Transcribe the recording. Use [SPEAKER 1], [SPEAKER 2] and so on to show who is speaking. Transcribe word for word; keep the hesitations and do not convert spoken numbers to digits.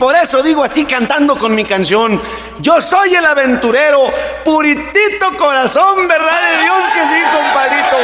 [SPEAKER 1] por eso digo así cantando con mi canción: yo soy el aventurero, puritito corazón, ¿verdad de Dios que sí, compadrito?